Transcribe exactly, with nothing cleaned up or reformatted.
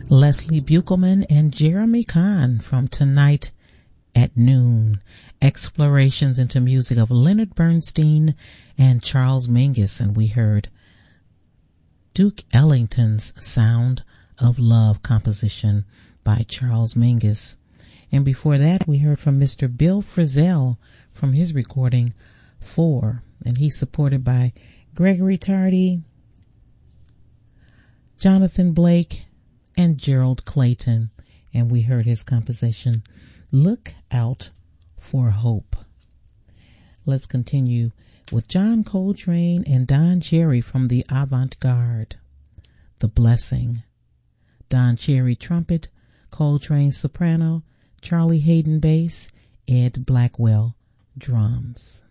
Leslie Buchelman and Jeremy Kahn from Tonight at Noon. Explorations into music of Leonard Bernstein and Charles Mingus. And we heard Duke Ellington's Sound of Love composition by Charles Mingus. And before that, we heard from Mister Bill Frisell from his recording Four. And he's supported by Gregory Tardy, Jonathan Blake, and Gerald Clayton, and we heard his composition, Look Out for Hope. Let's continue with John Coltrane and Don Cherry from the Avant-Garde, The Blessing. Don Cherry trumpet, Coltrane soprano, Charlie Hayden bass, Ed Blackwell drums.